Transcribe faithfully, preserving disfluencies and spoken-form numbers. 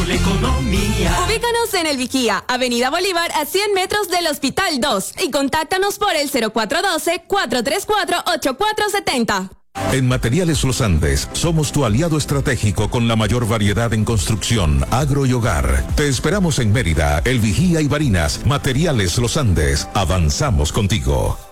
La economía. Ubícanos en El Vigía, Avenida Bolívar, a cien metros del Hospital dos. Y contáctanos por el cero cuatro uno dos, cuatro tres cuatro, ocho cuatro siete cero. En Materiales Los Andes, somos tu aliado estratégico con la mayor variedad en construcción, agro y hogar. Te esperamos en Mérida, El Vigía y Barinas. Materiales Los Andes, avanzamos contigo.